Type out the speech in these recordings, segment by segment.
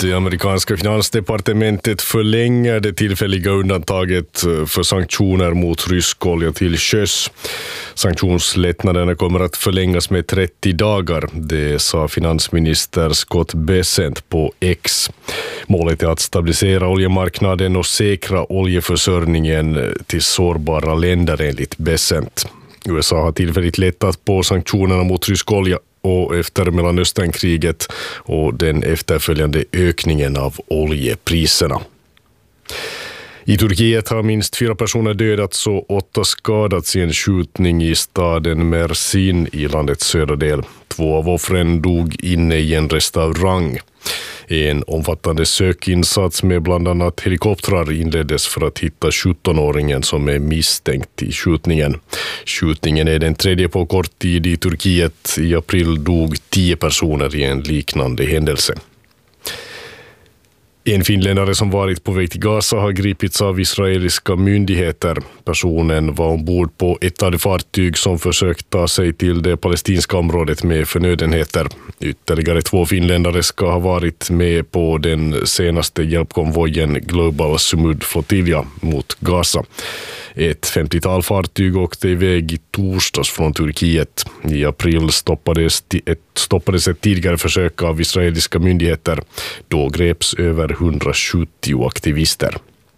Det amerikanska finansdepartementet förlänger det tillfälliga undantaget för sanktioner mot rysk olja till sjöss. Sanktionslättnaderna kommer att förlängas med 30 dagar, det sa finansminister Scott Bessent på X. Målet är att stabilisera oljemarknaden och säkra oljeförsörjningen till sårbara länder enligt Bessent. USA har tillfälligt lättat på sanktionerna mot rysk olja och efter Mellanösternkriget och den efterföljande ökningen av oljepriserna. I Turkiet har minst 4 personer dödats och 8 skadats i en skjutning i staden Mersin i landets södra del. 2 av offren dog inne i en restaurang. En omfattande sökinsats med bland annat helikoptrar inleddes för att hitta 17-åringen som är misstänkt i skjutningen. Skjutningen är den tredje på kort tid i Turkiet. I april dog 10 personer i en liknande händelse. En finländare som varit på väg till Gaza har gripits av israeliska myndigheter. Personen var ombord på ett av de fartyg som försökt ta sig till det palestinska området med förnödenheter. Ytterligare 2 finländare ska ha varit med på den senaste hjälpkonvojen Global Sumud Flotilla mot Gaza. Ett 50-tal fartyg åkte iväg i torsdags från Turkiet. I april stoppades ett tidigare försök av israeliska myndigheter. Då greps över 170 aktivister.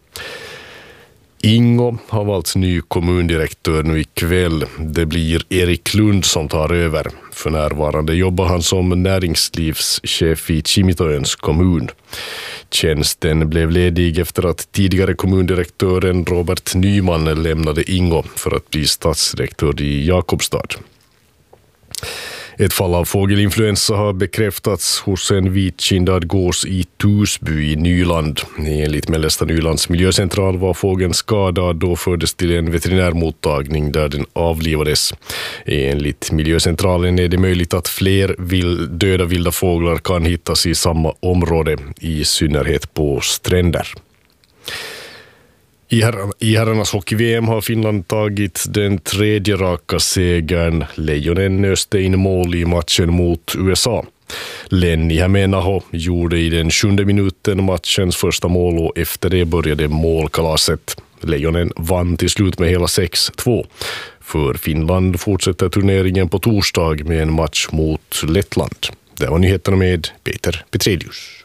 Ingo har valts ny kommundirektör nu ikväll. Det blir Erik Lund som tar över. För närvarande jobbar han som näringslivschef i Kimitoöns kommun. Tjänsten blev ledig efter att tidigare kommundirektören Robert Nyman lämnade Ingo för att bli stadsdirektör i Jakobstad. Ett fall av fågelinfluensa har bekräftats hos en vitkindad gås i Tusby i Nyland. Enligt Mellersta Nylands miljöcentral var fågeln skadad och fördes till en veterinärmottagning där den avlivades. Enligt miljöcentralen är det möjligt att fler döda vilda fåglar kan hittas i samma område, i synnerhet på stränder. I herrarnas hockey-VM har Finland tagit den 3:e raka segern. Lejonen öste in mål i matchen mot USA. Lenni Hämeenaho gjorde i den 7:e minuten matchens första mål och efter det började målkalaset. Lejonen vann till slut med hela 6-2. För Finland fortsätter turneringen på torsdag med en match mot Lettland. Det var nyheterna med Peter Petrelius.